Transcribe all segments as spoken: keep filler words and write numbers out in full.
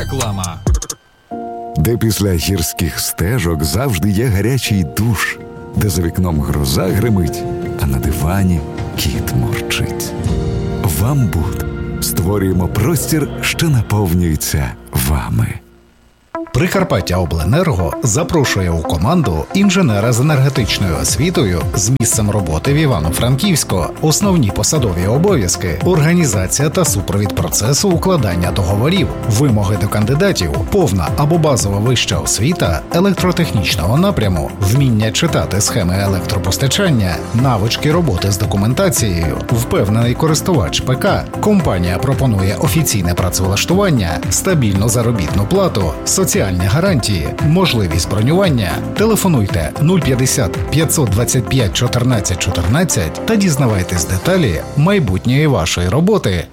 Реклама. Де після гірських стежок завжди є гарячий душ, де за вікном гроза гримить, а на дивані кіт мурчить. Вамбуд. Створюємо простір, що наповнюється вами. Прикарпаттяобленерго запрошує у команду інженера з енергетичною освітою з місцем роботи в Івано-Франківську. Основні посадові обов'язки – організація та супровід процесу укладання договорів, вимоги до кандидатів, повна або базова вища освіта електротехнічного напряму, вміння читати схеми електропостачання, навички роботи з документацією, впевнений користувач ПК. Компанія пропонує офіційне працевлаштування, стабільну заробітну плату, соціальні гарантії, можливість бронювання. Телефонуйте нуль п'ятдесят п'ятсот двадцять п'ять чотирнадцять чотирнадцять та дізнавайтесь деталі майбутньої вашої роботи.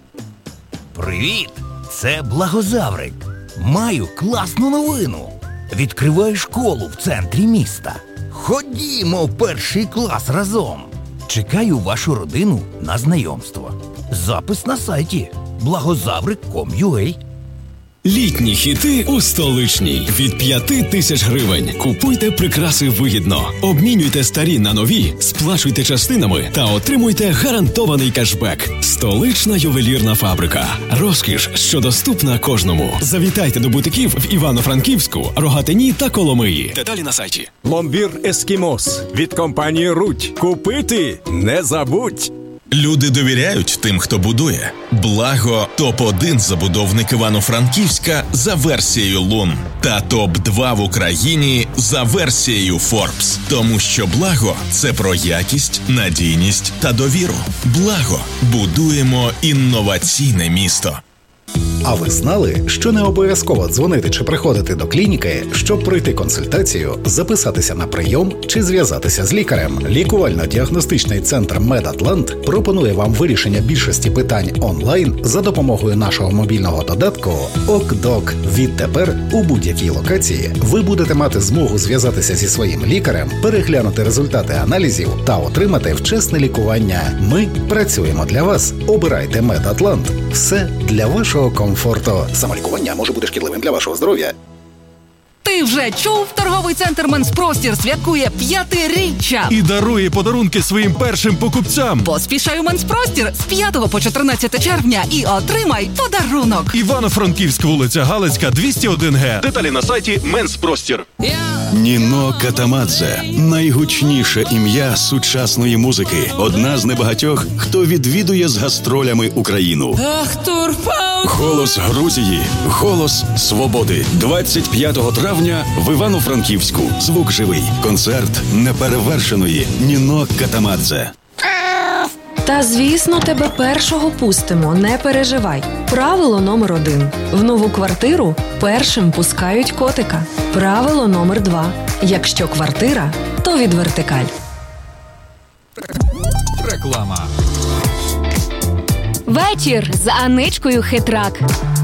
Привіт! Це Благозаврик. Маю класну новину. Відкриваю школу в центрі міста. Ходімо в перший клас разом. Чекаю вашу родину на знайомство. Запис на сайті благозаврик крапка ком крапка ю а. Літні хіти у Столичній. Від п'яти тисяч гривень. Купуйте прикраси вигідно. Обмінюйте старі на нові, сплачуйте частинами та отримуйте гарантований кешбек. Столична ювелірна фабрика. Розкіш, що доступна кожному. Завітайте до бутиків в Івано-Франківську, Рогатині та Коломиї. Деталі на сайті. Пломбір Ескімос від компанії Рудь. Купити не забудь! Люди довіряють тим, хто будує. Благо – топ один забудовник Івано-Франківська за версією Лун. Та топ два в Україні за версією Forbes. Тому що Благо – це про якість, надійність та довіру. Благо – будуємо інноваційне місто. А ви знали, що не обов'язково дзвонити чи приходити до клініки, щоб пройти консультацію, записатися на прийом чи зв'язатися з лікарем? Лікувально-діагностичний центр «Медатлант» пропонує вам вирішення більшості питань онлайн за допомогою нашого мобільного додатку «ОКДОК». Відтепер у будь-якій локації ви будете мати змогу зв'язатися зі своїм лікарем, переглянути результати аналізів та отримати вчасне лікування. Ми працюємо для вас. Обирайте «Медатлант». Все для вашого комфорту. Самолікування може бути шкідливим для вашого здоров'я. Ти вже чув? Торговий центр «Менспростір» святкує п'ятиріччя. І дарує подарунки своїм першим покупцям. Поспішай у «Менспростір» з п'ятого по чотирнадцяте червня і отримай подарунок. Івано-Франківськ, вулиця Галицька, двісті один ге. Деталі на сайті «Менспростір». Ніно Катамадзе – найгучніше ім'я сучасної музики. Одна з небагатьох, хто відвідує з гастролями Україну. Голос Грузії, голос свободи. двадцять п'ятого травня в Івано-Франківську. Звук живий. Концерт неперевершеної Ніно Катамадзе. Та, звісно, тебе першого пустимо, не переживай. Правило номер один. В нову квартиру першим пускають котика. Правило номер два. Якщо квартира, то від Вертикаль. Реклама. Вечір з Аничкою Хитрак.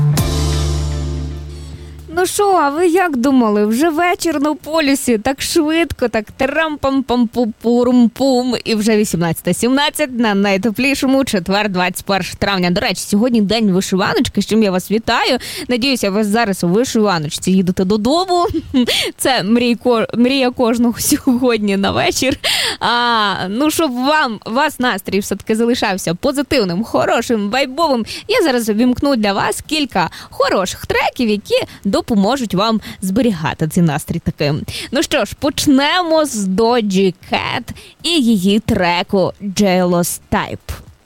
Ну що, а ви як думали? Вже вечір на полюсі, так швидко, так трам-пам-пам-пу-пурум-пум. І вже вісімнадцята сімнадцять на найтеплішому четвер, двадцять перше травня. До речі, сьогодні день вишиваночки, з чим я вас вітаю. Надіюся, ви зараз у вишиваночці їдете додому. Це мрія кожного сьогодні на вечір. А, ну, щоб вам, вас настрій все-таки залишався позитивним, хорошим, вайбовим, я зараз вімкну для вас кілька хороших треків, які допоможуть вам зберігати цей настрій таким. Ну що ж, почнемо з Doja Cat і її треку Jealous Type.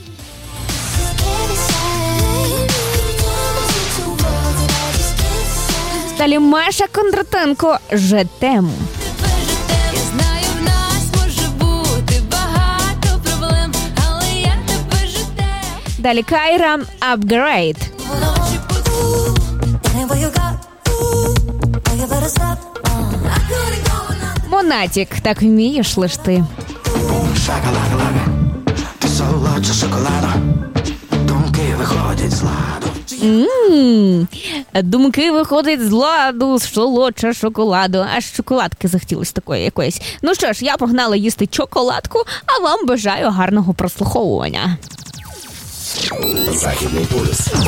Далі Маша Кондратенко «Je t'aime». Далі Кайра «Upgrade». Монатік «Так вмієш лиш ти». Ммм, думки виходять з ладу, солодша шоколаду. Аж шоколадки захотілось такої якоїсь. Ну що ж, я погнала їсти чоколадку, а вам бажаю гарного прослуховування. Західний полюс.